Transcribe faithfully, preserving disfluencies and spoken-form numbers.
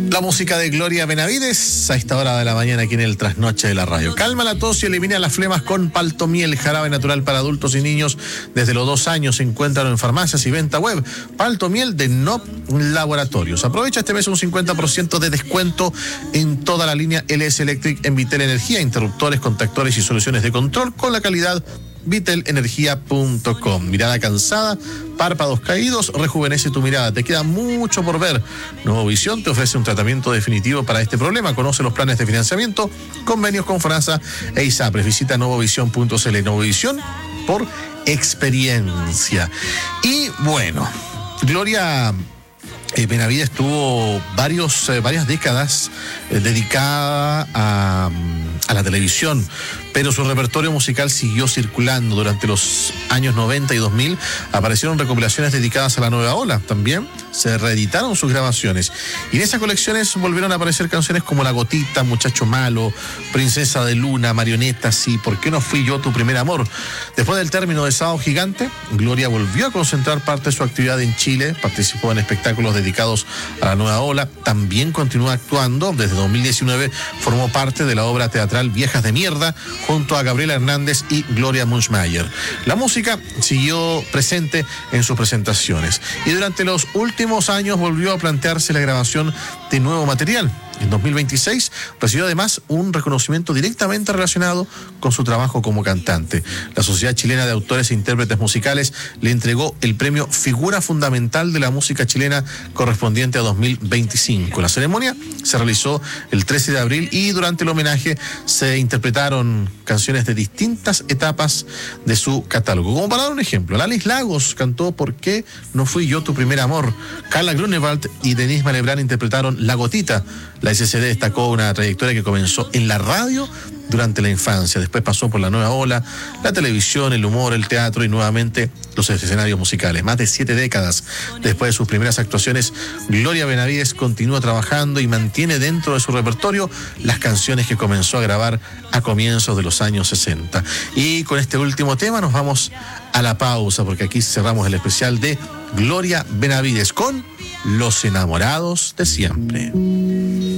La música de Gloria Benavides a esta hora de la mañana aquí en el Trasnoche de la Radio. Calma la tos y elimina las flemas con Paltomiel, jarabe natural para adultos y niños desde los dos años. Se encuentran en farmacias y venta web. Paltomiel de N O P Laboratorios. Aprovecha este mes un cincuenta por ciento de descuento en toda la línea L S Electric en Vitel Energía, interruptores, contactores y soluciones de control con la calidad vitel energía punto com. Mirada cansada, párpados caídos, rejuvenece tu mirada. Te queda mucho por ver. Nuevo Visión te ofrece un tratamiento definitivo para este problema. Conoce los planes de financiamiento, convenios con FRASA e ISAPRES. Visita nuevovisión punto c l. Nuevovisión por experiencia. Y bueno, Gloria Eh, Benavides tuvo varios, eh, varias décadas eh, dedicada a, a la televisión, pero su repertorio musical siguió circulando. Durante los años noventa y dos mil aparecieron recopilaciones dedicadas a la nueva ola. También se reeditaron sus grabaciones y en esas colecciones volvieron a aparecer canciones como La Gotita, Muchacho Malo, Princesa de Luna, Marionetas y ¿Por qué no fui yo tu primer amor? Después del término de Sábado Gigante, Gloria volvió a concentrar parte de su actividad en Chile. Participó en espectáculos dedicados a la nueva ola. También continúa actuando. Desde dos mil diecinueve formó parte de la obra teatral Viejas de Mierda junto a Gabriela Hernández y Gloria Munchmeyer. La música siguió presente en sus presentaciones y durante los últimos años volvió a plantearse la grabación de nuevo material. En dos mil veintiséis recibió además un reconocimiento directamente relacionado con su trabajo como cantante. La Sociedad Chilena de Autores e Intérpretes Musicales le entregó el premio Figura Fundamental de la Música Chilena correspondiente a dos mil veinticinco. La ceremonia se realizó el trece de abril y durante el homenaje se interpretaron canciones de distintas etapas de su catálogo. Como para dar un ejemplo, Lalis Lagos cantó ¿Por qué no fui yo tu primer amor? Carla Grunewald y Denise Malebrán interpretaron La Gotita. La S C D destacó una trayectoria que comenzó en la radio durante la infancia, después pasó por la nueva ola, la televisión, el humor, el teatro y nuevamente los escenarios musicales. Más de siete décadas después de sus primeras actuaciones, Gloria Benavides continúa trabajando y mantiene dentro de su repertorio las canciones que comenzó a grabar a comienzos de los años sesenta. Y con este último tema nos vamos a la pausa, porque aquí cerramos el especial de Gloria Benavides con Los Enamorados de Siempre.